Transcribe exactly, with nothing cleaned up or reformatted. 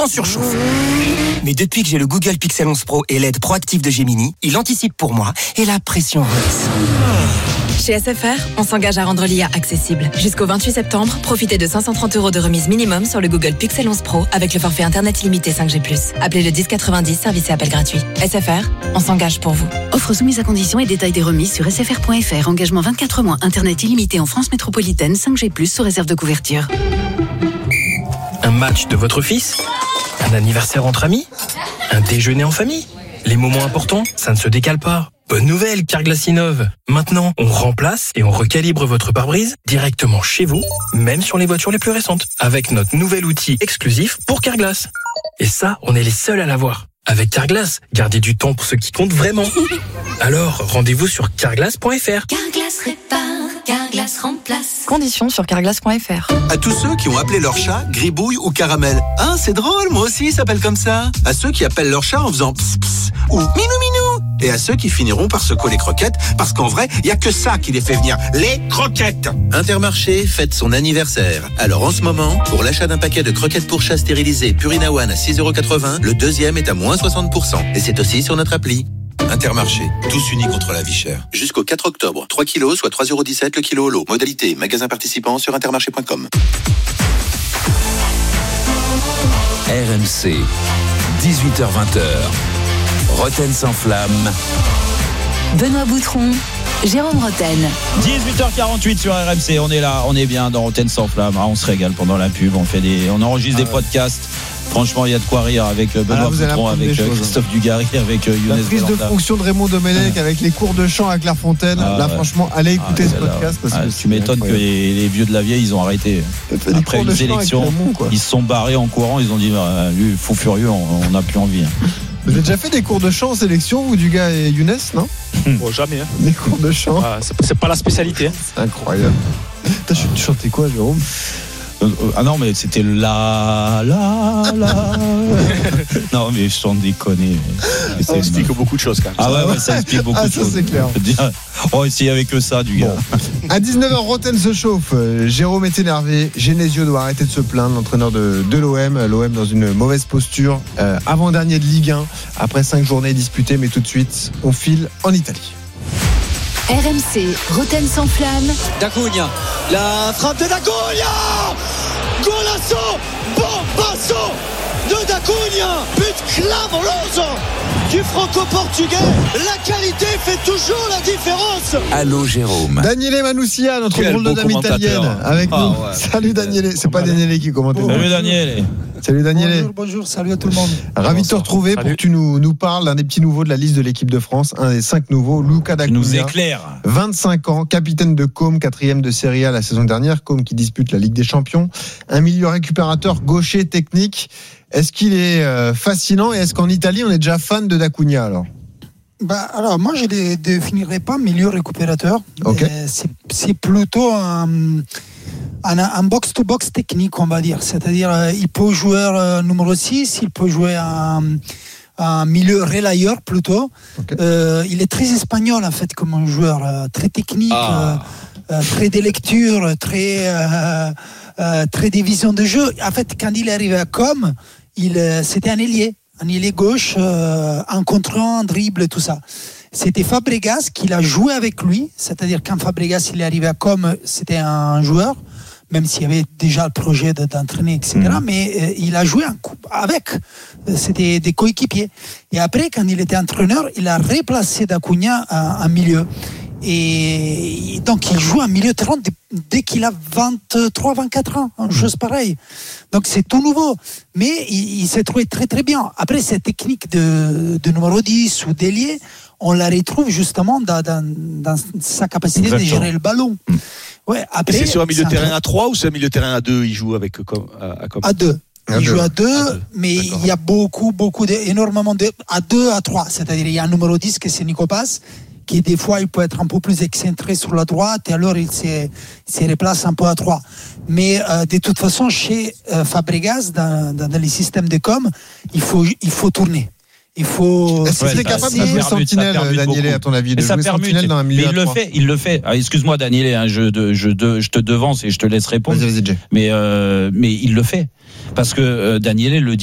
temps surchauffe. Mais depuis que j'ai le Google Pixel onze Pro et L E D proactif de Gemini, il anticipe pour moi et la pression redescend. Chez S F R, on s'engage à rendre l'I A accessible. Jusqu'au vingt-huit septembre, profitez de cinq cent trente euros de remise minimum sur le Google Pixel onze Pro avec le forfait Internet illimité cinq G plus. Appelez le dix quatre-vingt-dix, service et appel gratuit. S F R, on s'engage pour vous. Offre soumise à conditions et détails des remises sur s f r point f r. Engagement vingt-quatre mois, Internet illimité en France métropolitaine, cinq G plus, sous réserve de couverture. Un match de votre fils ? Un anniversaire entre amis ? Un déjeuner en famille ? Les moments importants, ça ne se décale pas. Bonne nouvelle, Carglass innove. Maintenant, on remplace et on recalibre votre pare-brise directement chez vous, même sur les voitures les plus récentes, avec notre nouvel outil exclusif pour Carglass. Et ça, on est les seuls à l'avoir. Avec Carglass, gardez du temps pour ce qui compte vraiment. Alors, rendez-vous sur carglass point f r. Carglass répare, Carglass remplace. Conditions sur carglass point f r. À tous ceux qui ont appelé leur chat Gribouille ou Caramel. Ah, c'est drôle, moi aussi, il s'appelle comme ça. À ceux qui appellent leur chat en faisant pss pss ou minou minou. Et à ceux qui finiront par se coller croquettes, parce qu'en vrai, il n'y a que ça qui les fait venir, les croquettes. Intermarché fête son anniversaire. Alors en ce moment, pour l'achat d'un paquet de croquettes pour chat stérilisées Purina One à six euros quatre-vingts, le deuxième est à moins soixante pour cent. Et c'est aussi sur notre appli. Intermarché, tous unis contre la vie chère. Jusqu'au quatre octobre, trois kilos, soit trois euros dix-sept le kilo au lot. Modalité, magasin participant sur intermarché point com. R M C, dix-huit heures vingt. Roten sans flamme. Benoît Boutron, Jérôme Roten. dix-huit heures quarante-huit sur R M C, on est là, on est bien dans Roten sans flamme. Ah, on se régale pendant la pub, on fait des, on enregistre ah, des podcasts. Franchement, il y a de quoi rire avec Benoît ah, Boutron, avec Christophe Dugarry, avec Younes La prise Belanda. De fonction de Raymond Domenech, avec les cours de chant à Clairefontaine. Ah, là, ouais. Franchement, allez écouter ah, ce podcast. Parce ah, que tu m'étonnes incroyable. Que les, les vieux de la vieille, ils ont arrêté. Après une élection, Raymond, ils se sont barrés en courant. Ils ont dit, bah, lui, fou furieux, on n'a plus envie. Hein. Vous avez déjà fait des cours de chant en sélection, vous, Dugas et Younes, non? Bon, jamais. Hein. Des cours de chant ah, c'est, c'est pas la spécialité. Hein. C'est incroyable. T'as, tu chantais quoi, Jérôme? Ah non, mais c'était la la la. Non, mais je t'en déconne. Ça explique beaucoup de choses quand même. Ah ouais, ouais, ça explique beaucoup ah, de ça, choses. C'est clair. On va essayer avec ça, du gars. Bon. À dix-neuf heures, Roten se chauffe. Jérôme est énervé. Genesio doit arrêter de se plaindre. L'entraîneur de, de l'O M. L'O M dans une mauvaise posture. Euh, avant-dernier de Ligue un. Après cinq journées disputées, mais tout de suite, on file en Italie. R M C, Roten sans flamme. D'Acuna, la frappe de D'Acuna, golasso, bombasso de D'Acuna, but clamoroso du franco-portugais. La qualité fait toujours la différence. Allô Jérôme. Daniele Manussia, notre drôle de dame italienne, avec ah, nous. Ouais. Salut Daniele, c'est pas Daniele qui commente. Oh, salut Daniele. Salut Daniele. Bonjour, bonjour, salut à tout le monde. Ravi de te retrouver salut. Pour que tu nous, nous parles d'un des petits nouveaux de la liste de l'équipe de France, un des cinq nouveaux, Luca D'Acuna. Nous éclaire. vingt-cinq ans, capitaine de Côme, quatrième de Serie A la saison dernière, Côme qui dispute la Ligue des Champions. Un milieu récupérateur gaucher technique. Est-ce qu'il est euh, fascinant et est-ce qu'en Italie on est déjà fan de D'Acuna alors? Bah, alors moi je ne définirais pas milieu récupérateur. Okay. C'est, c'est plutôt un, un, un box-to-box technique, on va dire. C'est-à-dire euh, il peut jouer euh, numéro six, il peut jouer un, un milieu relayeur plutôt. Okay. Euh, il est très espagnol en fait comme un joueur, euh, très technique, ah. euh, euh, très de lecture, très, euh, euh, très de vision de jeu. En fait quand il est arrivé à Com, il, euh, c'était un ailier. Un ailier gauche, euh, un contre un, dribble et tout ça. C'était Fabregas qui l'a joué avec lui, c'est-à-dire quand Fabregas il est arrivé à Com, c'était un joueur, même s'il y avait déjà le projet de, d'entraîner, et cetera. Mmh. Mais euh, il a joué un coup avec, c'était des coéquipiers. Et après, quand il était entraîneur, il a replacé D'Acuna en milieu. Et donc il joue en milieu de terrain dès qu'il a vingt-trois vingt-quatre ans, une chose pareille. Donc c'est tout nouveau, mais il, il s'est trouvé très très bien. Après cette technique de, de numéro dix ou d'ailier, on la retrouve justement dans, dans, dans sa capacité Exactement. De gérer le ballon. Ouais, après, et c'est sur un milieu de terrain à trois ou c'est un milieu de terrain à deux? Il joue avec comme à, comme... à deux. Il joue à deux, à deux. Mais D'accord. il y a beaucoup, beaucoup, de, énormément de à deux, à trois. C'est-à-dire il y a un numéro dix que c'est Nico Paz, qui des fois il peut être un peu plus excentré sur la droite et alors il se, se replace un peu à trois. Mais euh, de toute façon, chez euh, Fabregas, dans, dans, dans les systèmes de com, il faut, il faut tourner. Il faut. Est-ce qu'il est capable de jouer sentinelle, Daniele, à ton avis, de jouer sentinelle dans un milieu? Mais il le fait, il le fait. Ah, excuse-moi, Daniele, hein, je, je, je, je te devance et je te laisse répondre. Vas-y, vas-y, Jay. Mais, euh, mais il le fait. Parce que euh, Daniele le dit.